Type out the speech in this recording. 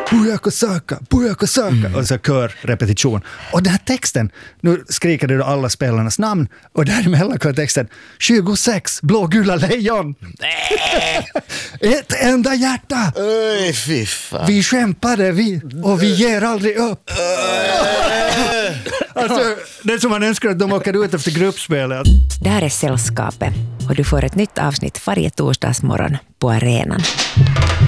Bujako Saka. Och så körrepetition. Och den här texten, nu skriker det då alla spelarnas namn, och däremellan kör texten 26 blågula lejon. Ett enda hjärta. Öj, fy fan. Vi kämpade, och vi ger aldrig upp. Alltså, det är som man önskar att de åker ut efter gruppspelet. Det här är Sällskapet och du får ett nytt avsnitt varje torsdagsmorgon på Arenan.